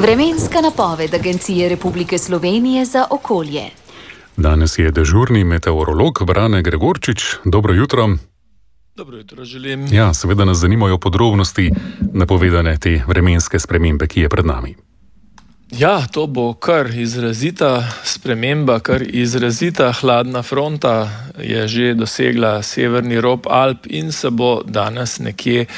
Vremenska napoved Agencije Republike Slovenije za okolje. Danes je dežurni meteorolog Brane Gregorčič. Dobro jutro. Dobro jutro želim. Ja, seveda nas zanimajo podrobnosti napovedane te vremenske spremembe, ki je pred nami. Ja, to bo kar izrazita sprememba, kar izrazita hladna fronta je že dosegla severni rob Alp in se bo danes nekje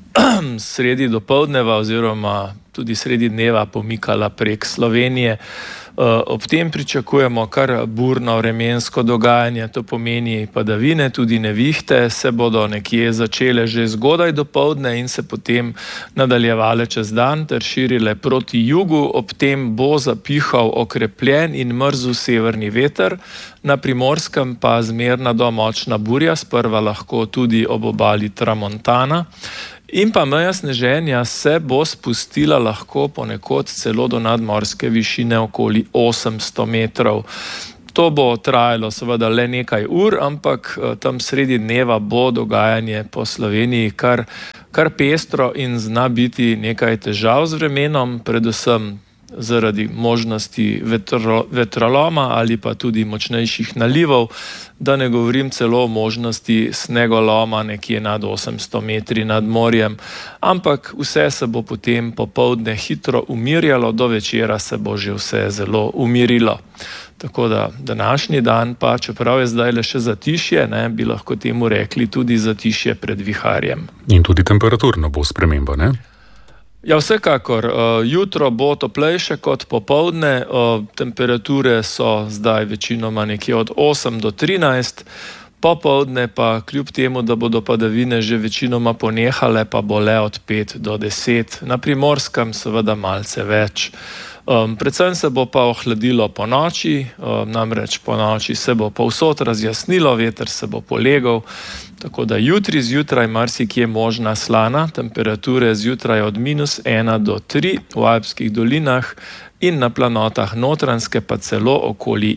sredi dopoldneva oziroma tudi sredi dneva pomikala prek Slovenije. Ob tem pričakujemo kar burno vremensko dogajanje, to pomeni padavine, tudi nevihte se bodo nekje začele že zgodaj dopoldne in se potem nadaljevale čez dan ter širile proti jugu. Ob tem bo zapihal okrepljen in mrzel severni veter, na Primorskem pa zmerna do močna burja, sprva lahko tudi ob obali tramontana. In pa meja sneženja se bo spustila lahko ponekod celo do nadmorske višine okoli 800 metrov. To bo trajalo seveda le nekaj ur, ampak tam sredi dneva bo dogajanje po Sloveniji kar pestro in zna biti nekaj težav z vremenom, predvsem zaradi možnosti vetroloma ali pa tudi močnejših nalivov, da ne govorim celo o možnosti snegoloma nekje nad 800 metri nad morjem. Ampak vse se bo potem popoldne hitro umirjalo, do večera se bo že vse zelo umirilo. Tako da današnji dan pa, čeprav je zdaj le še zatišje, bi lahko temu rekli tudi zatišje pred viharjem. In tudi temperaturno bo sprememba, ne? Ja, vsekakor. Jutro bo toplejše kot popoldne, temperature so zdaj večinoma nekje od 8 do 13, popoldne pa kljub temu, da bodo padavine že večinoma ponehale, pa bo le od 5 do 10, na Primorskem seveda malce več. Predvsem se bo pa ohladilo po noči, namreč po noči se bo povsod razjasnilo, veter se bo polegal, tako da jutri zjutraj marsikje možna slana, temperature zjutraj od -1 do 3 v alpskih dolinah in na planotah Notranjske pa celo okoli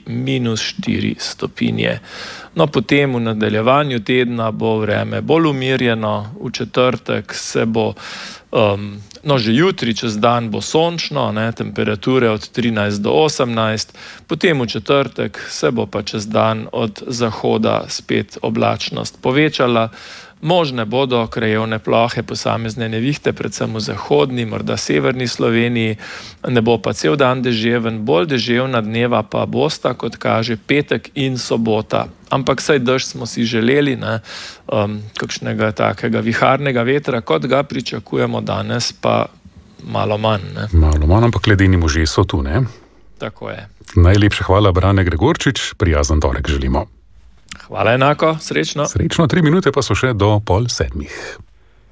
-4 stopinje. No, potem v nadaljevanju tedna bo vreme bolj umirjeno, v četrtek se bo že jutri čez dan bo sončno, temperature od 13 do 18, potem v četrtek se bo pa čez dan od zahoda spet oblačnost povečala. Možne bodo krajevne plohe, posamezne nevihte, predvsem v zahodni, morda severni Sloveniji, ne bo pa cel dan deževen, bolj deževna dneva pa bosta, kot kaže, petek in sobota. Ampak saj dež smo si želeli, kakšnega takega viharnega vetra, kot ga pričakujemo danes, pa malo manj. Malo manj, ampak ledeni možje so tu, ne? Tako je. Najlepša hvala, Brane Gregorčič, prijazen torek želimo. Hvala enako, srečno. Srečno, 3 minute pa so še do 6:30.